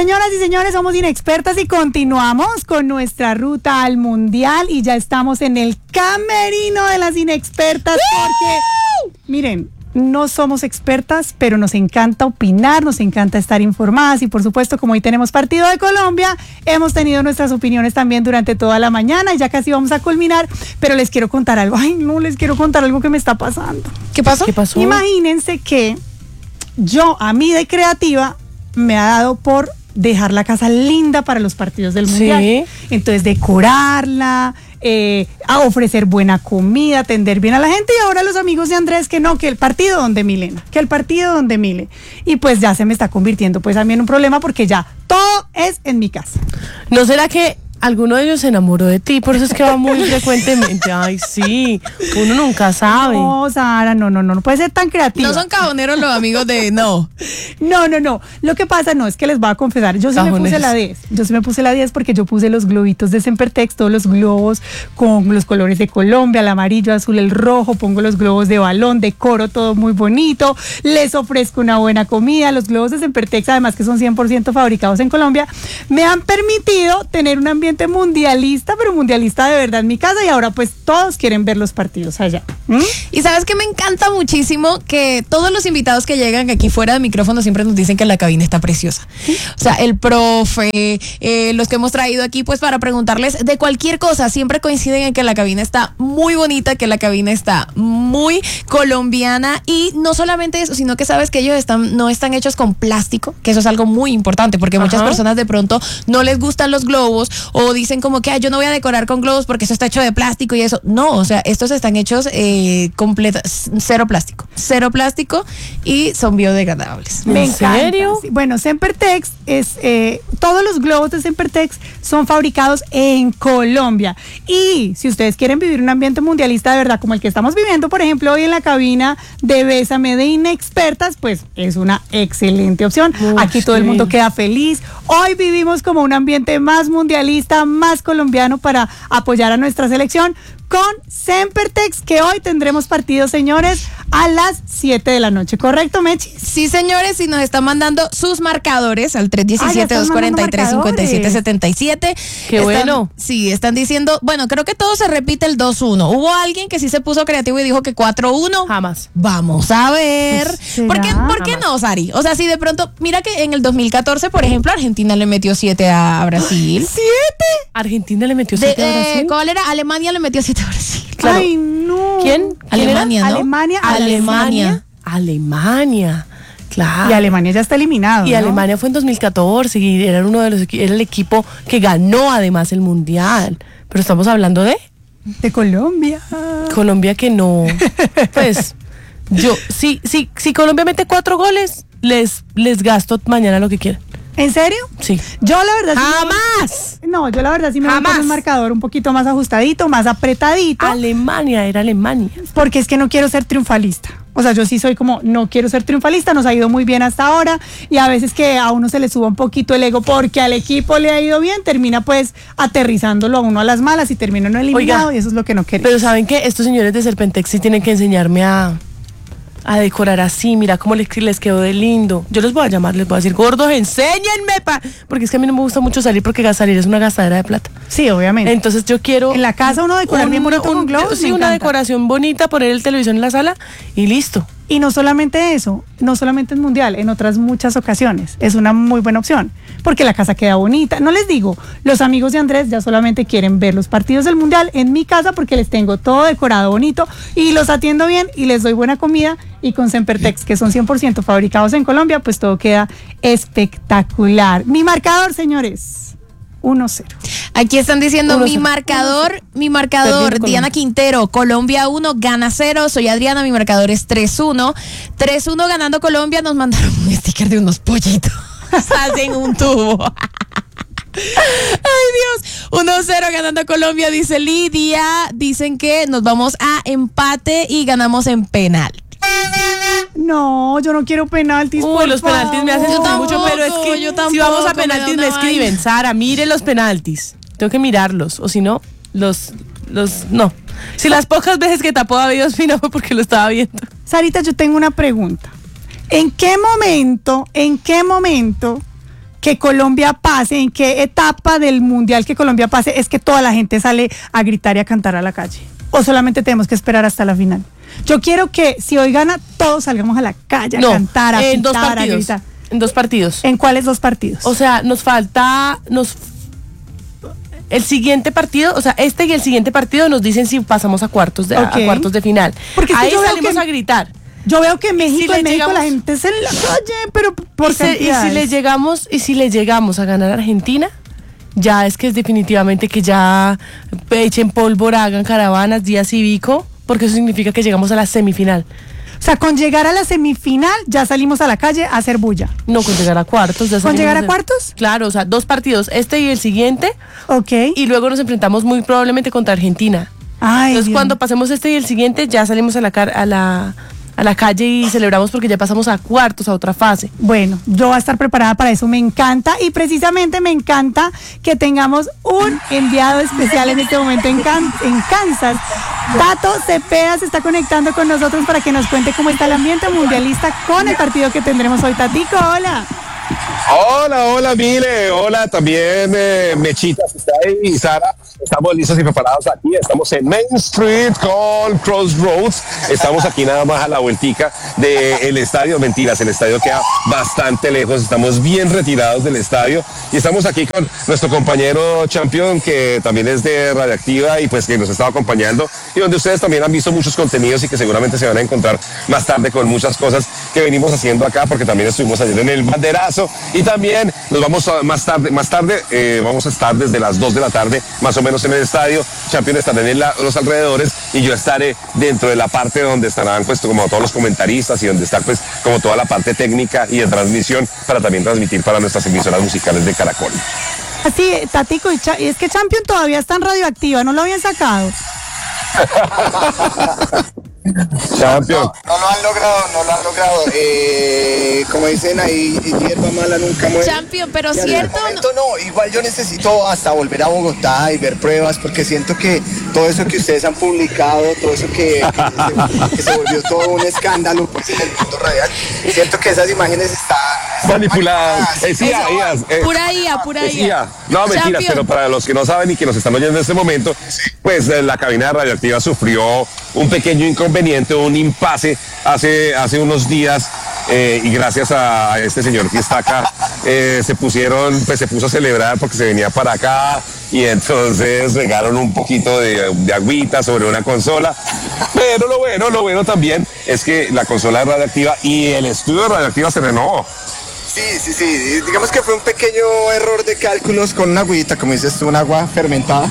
Señoras y señores, somos Inexpertas y continuamos con nuestra ruta al Mundial y ya estamos en el camerino de las Inexpertas porque, miren, no somos expertas, pero nos encanta opinar, nos encanta estar informadas y por supuesto, como hoy tenemos partido de Colombia, hemos tenido nuestras opiniones también durante toda la mañana y ya casi vamos a culminar, pero les quiero contar algo. Ay, no, les quiero contar algo que me está pasando. ¿Qué pasó? ¿Qué pasó? Imagínense que a mí de creativa, me ha dado por dejar la casa linda para los partidos del Mundial. Sí. Entonces, decorarla, a ofrecer buena comida, atender bien a la gente. Y ahora los amigos de Andrés, que el partido donde Milena, que el partido donde Mile. Y pues ya se me está convirtiendo pues a mí en un problema porque ya todo es en mi casa. ¿No será que alguno de ellos se enamoró de ti? Por eso es que va muy frecuentemente. Ay, sí, uno nunca sabe. No, Sara, no puede ser tan creativa. No son cajoneros los amigos de... No. No. Lo que pasa es que les voy a confesar, yo sí me puse la 10. Yo sí me puse la 10 porque yo puse los globitos de Sempertex, todos los globos con los colores de Colombia, el amarillo, azul, el rojo, pongo los globos de balón, decoro todo muy bonito, les ofrezco una buena comida. Los globos de Sempertex, además que son 100% fabricados en Colombia, me han permitido tener un ambiente mundialista, pero mundialista de verdad en mi casa y ahora pues todos quieren ver los partidos allá. Y sabes que me encanta muchísimo que todos los invitados que llegan aquí fuera de micrófono siempre nos dicen que la cabina está preciosa. ¿Sí? O sea, el profe, los que hemos traído aquí pues para preguntarles de cualquier cosa, siempre coinciden en que la cabina está muy bonita, que la cabina está muy colombiana y no solamente eso, sino que sabes que ellos no están hechos con plástico, que eso es algo muy importante porque muchas personas de pronto no les gustan los globos o dicen como que yo no voy a decorar con globos porque eso está hecho de plástico y eso. No, o sea, estos están hechos cero plástico y son biodegradables. Me encanta. ¿En serio? Sí. Bueno, Sempertex todos los globos de Sempertex son fabricados en Colombia y si ustedes quieren vivir un ambiente mundialista de verdad como el que estamos viviendo, por ejemplo, hoy en la cabina de Bésame de Inexpertas, pues es una excelente opción. Aquí todo el mundo queda feliz. Hoy vivimos como un ambiente más mundialista, más colombiano para apoyar a nuestra selección con Sempertex, que hoy tendremos partido, señores, a las 7 de la noche, ¿correcto, Mechi? Sí, señores, y nos están mandando sus marcadores al 317-243-5777. Qué bueno. Sí, están diciendo, bueno, creo que todo se repite el 2-1. Hubo alguien que sí se puso creativo y dijo que 4-1. Jamás. Vamos a ver. ¿Por qué no, Sari? O sea, si de pronto, mira que en el 2014, por ejemplo, Argentina le metió 7 a Brasil. ¿7? Argentina le metió 7 a Brasil. ¿Cuál era? Alemania le metió 7 a Brasil. Claro. Ay, no. ¿Quién? Alemania, ¿no? Alemania. Claro. Y Alemania ya está eliminado. Y ¿no? Alemania fue en 2014 y era era el equipo que ganó además el Mundial. Pero estamos hablando de Colombia. Colombia que no. Pues si Colombia mete 4 goles, les gasto mañana lo que quieran. ¿En serio? Sí. Yo la verdad ¡Jamás! yo la verdad sí me voy por un marcador un poquito más ajustadito, más apretadito. Alemania. Porque es que no quiero ser triunfalista. O sea, yo sí soy como, no quiero ser triunfalista, nos ha ido muy bien hasta ahora y a veces que a uno se le suba un poquito el ego porque al equipo le ha ido bien, termina pues aterrizándolo a uno a las malas y termina no eliminado. Oiga, y eso es lo que no queremos. Pero ¿saben qué? Estos señores de Sempertex sí tienen que enseñarme a decorar así, mira cómo les quedó de lindo. Yo les voy a llamar, les voy a decir, gordos, enséñenme, porque es que a mí no me gusta mucho salir porque salir es una gastadera de plata. Sí, obviamente. Entonces yo quiero... En la casa uno decorar bien bonito con globos. Sí, una decoración bonita, poner el televisor en la sala y listo. Y no solamente eso, no solamente en Mundial, en otras muchas ocasiones. Es una muy buena opción, porque la casa queda bonita. No les digo, los amigos de Andrés ya solamente quieren ver los partidos del Mundial en mi casa porque les tengo todo decorado bonito y los atiendo bien y les doy buena comida. Y con Sempertex, que son 100% fabricados en Colombia, pues todo queda espectacular. Mi marcador, señores, 1-0. Aquí están diciendo 1-0. Mi marcador, Diana Quintero, Colombia 1, gana 0. Soy Adriana, mi marcador es 3-1. 3-1 ganando Colombia. Nos mandaron un sticker de unos pollitos. Hacen un tubo. Ay, Dios. 1-0 ganando Colombia, dice Lidia. Dicen que nos vamos a empate y ganamos en penal. No, yo no quiero penaltis. Los penaltis me hacen sufrir mucho, pero es que si vamos a penaltis me escriben, Sara, mire los penaltis. Tengo que mirarlos, o si no, no. Si las pocas veces que tapó a David Ospina fue porque lo estaba viendo. Sarita, yo tengo una pregunta. ¿En qué momento que Colombia pase, en qué etapa del mundial que Colombia pase, es que toda la gente sale a gritar y a cantar a la calle? ¿O solamente tenemos que esperar hasta la final? Yo quiero que si hoy gana, todos salgamos a la calle a cantar, a pintar, a gritar. En 2 partidos. ¿En cuáles 2 partidos? O sea, nos falta... El siguiente partido, o sea, este y el siguiente partido nos dicen si pasamos a cuartos de final. Porque ahí salimos a gritar. Yo veo que México, la gente es en la calle, pero por y si le llegamos a ganar a Argentina, ya es que es definitivamente que ya echen pólvora, hagan caravanas, día cívico, porque eso significa que llegamos a la semifinal. O sea, con llegar a la semifinal ya salimos a la calle a hacer bulla. No, con llegar a cuartos. ¿Con llegar a cuartos? Claro, o sea, 2 partidos, este y el siguiente. Ok. Y luego nos enfrentamos muy probablemente contra Argentina. Ay, entonces, cuando pasemos este y el siguiente, ya salimos a la calle y celebramos porque ya pasamos a cuartos, a otra fase. Bueno, yo voy a estar preparada para eso, me encanta, y precisamente me encanta que tengamos un enviado especial en este momento en Kansas. Tato Cepeda se está conectando con nosotros para que nos cuente cómo está el ambiente mundialista con el partido que tendremos hoy. Tatico, hola. Hola, Mile, hola también Mechita, que está ahí, y Sara. Estamos listos y preparados aquí, estamos en Main Street con Crossroads, estamos aquí nada más a la vueltica del estadio, mentiras, el estadio queda bastante lejos, estamos bien retirados del estadio y estamos aquí con nuestro compañero Champion, que también es de Radioactiva y pues que nos está acompañando, y donde ustedes también han visto muchos contenidos y que seguramente se van a encontrar más tarde con muchas cosas que venimos haciendo acá, porque también estuvimos ayer en el banderazo, y también nos vamos más tarde vamos a estar desde las 2 de la tarde más o menos en el estadio. Champion estará en los alrededores y yo estaré dentro de la parte donde estarán pues como todos los comentaristas y donde está pues como toda la parte técnica y de transmisión para también transmitir para nuestras emisoras musicales de Caracol. Así, Tatico, y es que Champion todavía está en Radioactiva, ¿no lo habían sacado? Champion. No lo han logrado. Como dicen ahí, hierba mala nunca muere. Champion, pero cierto. Igual yo necesito hasta volver a Bogotá y ver pruebas, porque siento que todo eso que ustedes han publicado, todo eso que se volvió todo un escándalo pues, en el mundo radial, siento que esas imágenes están manipuladas. Pura IA. No, mentiras, Champion. pero para los que no saben y que nos están oyendo en este momento, pues la cabina de Radioactiva sufrió un pequeño inconveniente, un impasse hace unos días, y gracias a este señor que está acá, se puso a celebrar porque se venía para acá, y entonces regaron un poquito de agüita sobre una consola, pero lo bueno también es que la consola de Radioactiva y el estudio de Radioactiva se renovó. Sí. Digamos que fue un pequeño error de cálculos con una agüita, como dices tú, un agua fermentada,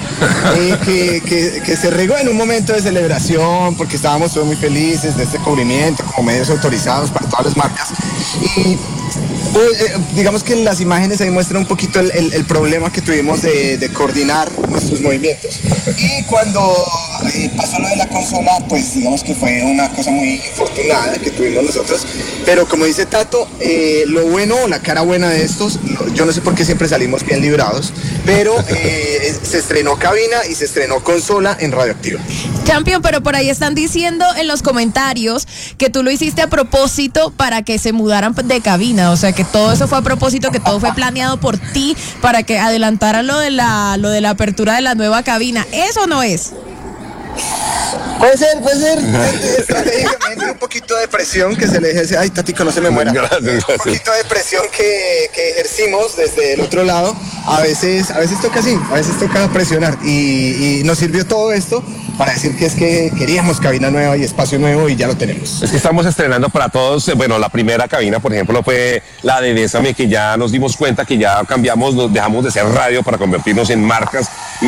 que se regó en un momento de celebración, porque estábamos todos muy felices de este cubrimiento, como medios autorizados para todas las marcas. Y digamos que en las imágenes ahí muestra un poquito el problema que tuvimos de coordinar nuestros movimientos. Y cuando pasó lo de la consola, pues digamos que fue una cosa muy infortunada que tuvimos nosotros. Pero como dice Tato, lo bueno, la cara buena de estos, yo no sé por qué siempre salimos bien librados, pero se estrenó cabina y se estrenó consola en Radioactiva. Champion, pero por ahí están diciendo en los comentarios que tú lo hiciste a propósito para que se mudaran de cabina, o sea que todo eso fue a propósito, que todo fue planeado por ti para que adelantaran lo de la apertura de la nueva cabina. ¿Eso no es? Puede ser. Estratégicamente un poquito de presión que se le ejerce. Ay, Tatico, no se me muera. Gracias. Un poquito de presión que ejercimos desde el otro lado. A veces toca así, a veces toca presionar. Y nos sirvió todo esto para decir que es que queríamos cabina nueva y espacio nuevo y ya lo tenemos. Es que estamos estrenando para todos, bueno, la primera cabina, por ejemplo, fue la de Bésame, que ya nos dimos cuenta que ya cambiamos, dejamos de ser radio para convertirnos en marcas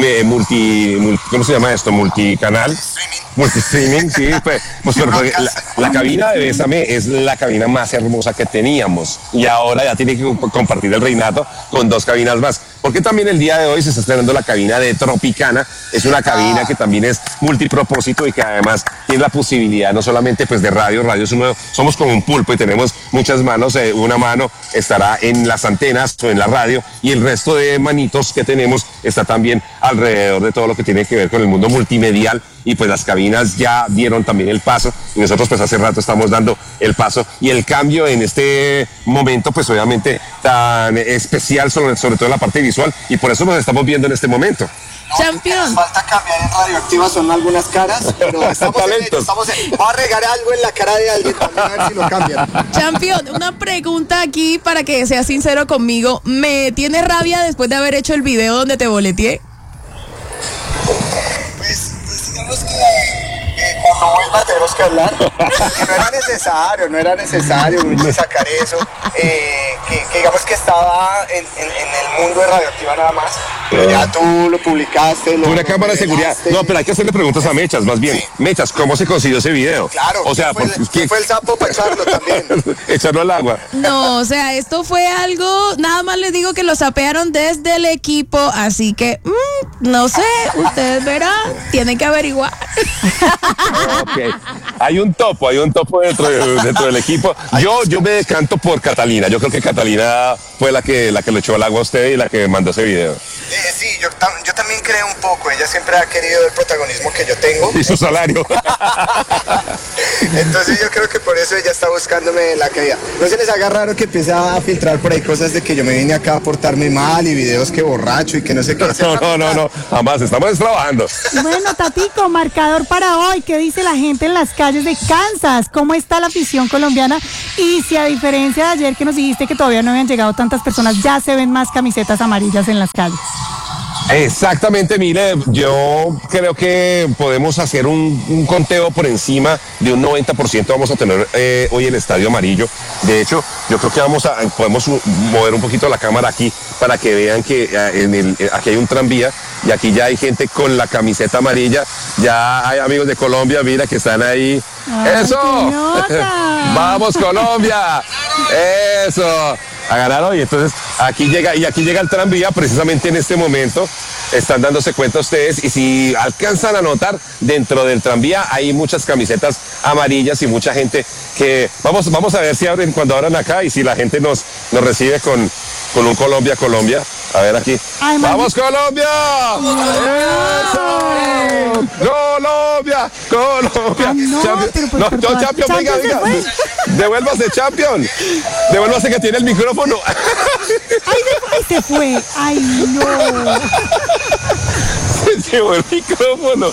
¿cómo se llama esto? Multicanal. Multistreaming, sí, pues la cabina de Bésame es la cabina más hermosa que teníamos y ahora ya tiene que compartir el reinato con 2 cabinas más, porque también el día de hoy se está estrenando la cabina de Tropicana. Es una cabina que también es multipropósito y que además tiene la posibilidad no solamente pues de radio somos como un pulpo y tenemos muchas manos, una mano estará en las antenas o en la radio y el resto de manitos que tenemos está también alrededor de todo lo que tiene que ver con el mundo multimedial y pues las cabinas ya dieron también el paso y nosotros pues hace rato estamos dando el paso y el cambio en este momento pues obviamente tan especial sobre todo en la parte visual y por eso nos estamos viendo en este momento. Champion. Falta cambiar en Radioactiva, son algunas caras, pero estamos en ello, Voy a regar algo en la cara de alguien también, a ver si lo cambian. Champion, una pregunta aquí para que seas sincero conmigo. ¿Me tienes rabia después de haber hecho el video donde te boleteé? Pues digamos que cuando vuelva tenemos que hablar, que no era necesario sacar eso, que digamos que estaba en el mundo de Radioactiva nada más, pero ya tú lo publicaste. Una cámara de seguridad. No, pero hay que hacerle preguntas a Mechas, más bien. Sí. Mechas, ¿cómo se consiguió ese video? Claro, o sea, ¿quién fue el sapo para echarlo también? Echarlo al agua. No, o sea, esto fue algo, nada más les digo que lo sapearon desde el equipo, así que, no sé, ustedes verán, tienen que averiguar. Okay. Hay un topo dentro del equipo. Yo me decanto por Catalina. Yo creo que Catalina fue la que lo echó al agua a usted y la que mandó ese video. Sí, yo también creo un poco. Ella siempre ha querido el protagonismo que yo tengo. Y su salario. Entonces yo creo que por eso ella está buscándome la caída. No se les haga raro que empiece a filtrar por ahí cosas de que yo me vine acá a portarme mal y videos que borracho y que no sé qué. No, jamás, estamos trabajando. Bueno, Tatico, marcador para hoy. ¿Qué dice la gente en las calles de Kansas? ¿Cómo está la afición colombiana? Y si a diferencia de ayer que nos dijiste que todavía no habían llegado tantas personas, ya se ven más camisetas amarillas en las calles. Exactamente, mire, yo creo que podemos hacer un conteo por encima de un 90%. Vamos a tener hoy el estadio amarillo. De hecho, yo creo que podemos mover un poquito la cámara aquí para que vean que aquí hay un tranvía y aquí ya hay gente con la camiseta amarilla. Ya hay amigos de Colombia, mira, que están ahí. ¡Ay, ¡eso! ¡Vamos, Colombia! ¡Eso! A ganar hoy. Entonces, aquí llega el tranvía precisamente en este momento. Están dándose cuenta ustedes y si alcanzan a notar, dentro del tranvía hay muchas camisetas amarillas y mucha gente que vamos a ver si abren cuando abran acá y si la gente nos recibe con un Colombia. A ver aquí. Ay, ¡vamos, Colombia! ¡Eso! ¡Colombia! Champion, venga. Devuélvase, Champion. Devuélvase que tiene el micrófono. Ay, se fue. Ay, no. Se llevó el micrófono.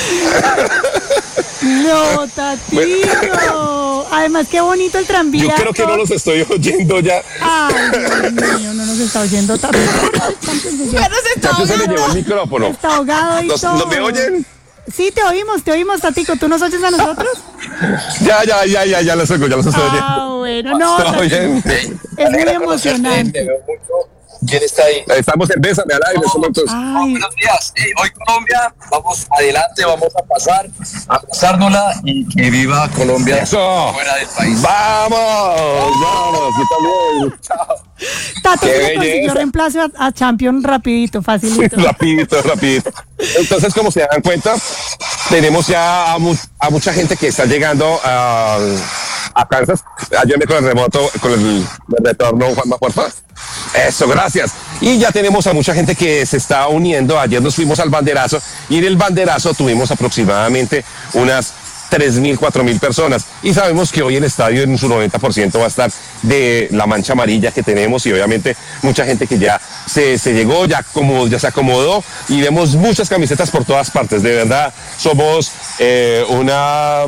No, Tatito. Además, qué bonito el tranvía. Yo creo que no los estoy oyendo ya. Ay, Dios mío, no nos está oyendo tanto. Champion se le llevó el micrófono. Está ahogado y todo. ¿No me oyen? Sí, te oímos, Tatico. ¿Tú nos oyes a nosotros? Ya los oigo, ya los estoy oyendo. Ah, bueno, no. Es muy emocionante. ¿Quién está ahí? Estamos en Bésame al aire. Buenos días. Hoy Colombia, vamos adelante, vamos a pasárnosla y que viva Colombia. Eso. Fuera del país. ¡Vamos! Yo también. Chao. Tato se le consiguió reemplazo a Champion rapidito, facilito. rapidito. Entonces, como se dan cuenta, tenemos ya a mucha gente que está llegando a Kansas. Ayúdame con el remoto, con el retorno, Juanma, por favor. Eso, gracias. Y ya tenemos a mucha gente que se está uniendo. Ayer nos fuimos al banderazo y en el banderazo tuvimos aproximadamente unas 3.000, 4.000 personas. Y sabemos que hoy el estadio en su 90% va a estar de la mancha amarilla que tenemos y obviamente mucha gente que ya se llegó, ya se acomodó y vemos muchas camisetas por todas partes. De verdad, somos una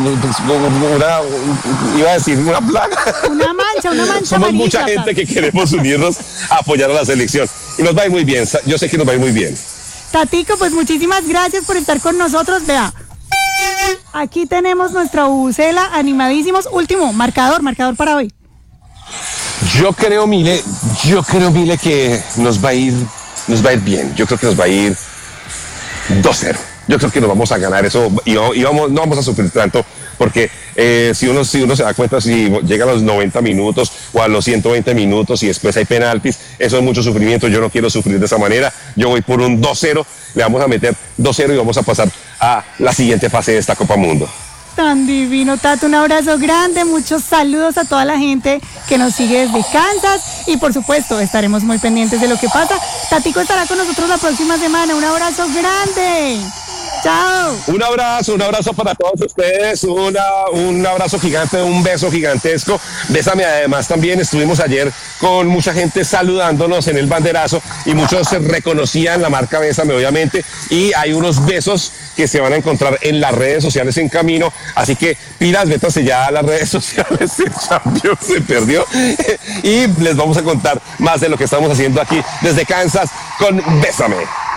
plaga. Una mancha somos amarilla. Mucha gente que queremos unirnos a apoyar a la selección. Y nos va a ir muy bien. Yo sé que nos va a ir muy bien. Tatico, pues muchísimas gracias por estar con nosotros. Vea. Aquí tenemos nuestra bubucela, animadísimos. Último, marcador para hoy. Yo creo, Mile, que nos va a ir bien. Yo creo que nos va a ir 2-0. Yo creo que nos vamos a ganar eso y no vamos a sufrir tanto porque si uno se da cuenta, si llega a los 90 minutos o a los 120 minutos y después hay penaltis, eso es mucho sufrimiento. Yo no quiero sufrir de esa manera. Yo voy por un 2-0, le vamos a meter 2-0 y vamos a pasar a la siguiente fase de esta Copa Mundo. Tan divino, Tato, un abrazo grande, muchos saludos a toda la gente que nos sigue desde Kansas y por supuesto estaremos muy pendientes de lo que pasa. Tatico estará con nosotros la próxima semana, un abrazo grande. Chao. Un abrazo para todos ustedes, un abrazo gigante, un beso gigantesco. Bésame, además también estuvimos ayer con mucha gente saludándonos en el banderazo y muchos se reconocían la marca Bésame, obviamente, y hay unos besos que se van a encontrar en las redes sociales en camino, así que pilas, métanse ya a las redes sociales, el Champions se perdió y les vamos a contar más de lo que estamos haciendo aquí desde Kansas con Bésame.